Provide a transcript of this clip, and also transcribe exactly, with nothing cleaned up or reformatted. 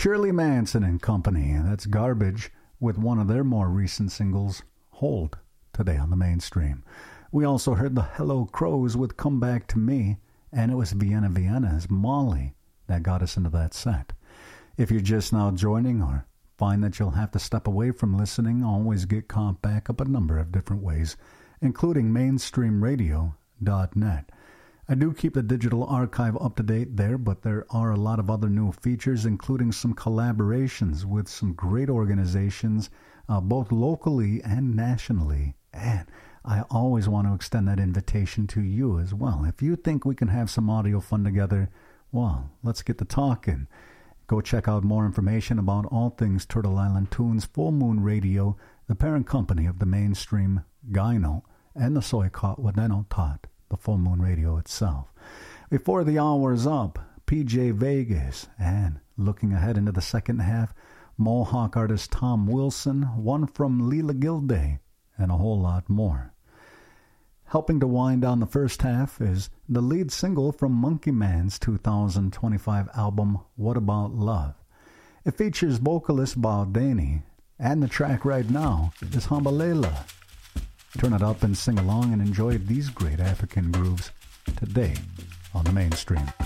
Shirley Manson and Company, that's Garbage, with one of their more recent singles, Hold, today on the Mainstream. We also heard the Hello Crows with Come Back to Me, and it was Vienna Vienna's Molly that got us into that set. If you're just now joining or find that you'll have to step away from listening, always get caught back up a number of different ways, including mainstream radio dot net. I do keep the digital archive up to date there, but there are a lot of other new features, including some collaborations with some great organizations, uh, both locally and nationally. And I always want to extend that invitation to you as well. If you think we can have some audio fun together, well, let's get to talking. Go check out more information about all things Turtle Island Tunes, Full Moon Radio, the parent company of the Mainstream Gyno, and the Soy Wadeno Tot, the Full Moon Radio itself. Before the hour is up, P J Vegas, and looking ahead into the second half, Mohawk artist Tom Wilson, one from Leela Gilday, and a whole lot more. Helping to wind down the first half is the lead single from Monkey Man's two thousand twenty-five album, What About Love? It features vocalist Baldani, and the track right now is Hambalela. Turn it up and sing along and enjoy these great African grooves today on the Mainstream.